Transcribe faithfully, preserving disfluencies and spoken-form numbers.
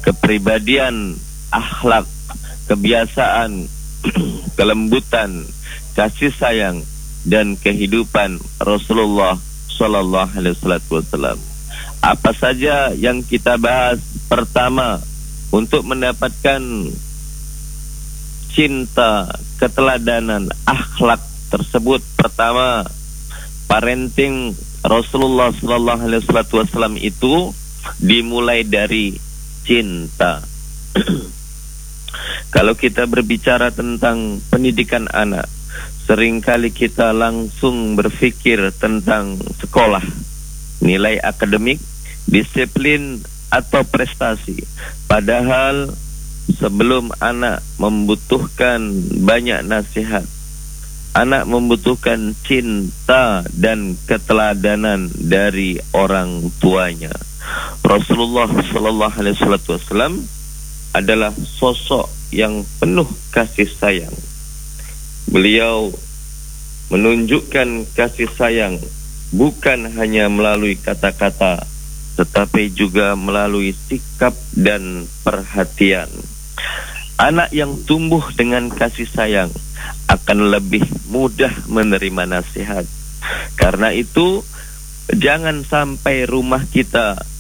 kepribadian, akhlak, kebiasaan, kelembutan, kasih sayang, dan kehidupan Rasulullah Sallallahu Alaihi Wasallam. Apa saja yang kita bahas? Pertama, untuk mendapatkan cinta, keteladanan, akhlak tersebut, pertama, parenting Rasulullah Sallallahu Alaihi Wasallam itu dimulai dari cinta. Kalau kita berbicara tentang pendidikan anak, seringkali kita langsung berpikir tentang sekolah, nilai akademik, disiplin, atau prestasi. Padahal sebelum anak membutuhkan banyak nasihat, anak membutuhkan cinta dan keteladanan dari orang tuanya. Rasulullah Sallallahu Alaihi Wasallam adalah sosok yang penuh kasih sayang. Beliau menunjukkan kasih sayang bukan hanya melalui kata-kata, tetapi juga melalui sikap dan perhatian. Anak yang tumbuh dengan kasih sayang akan lebih mudah menerima nasihat. Karena itu, jangan sampai rumah kita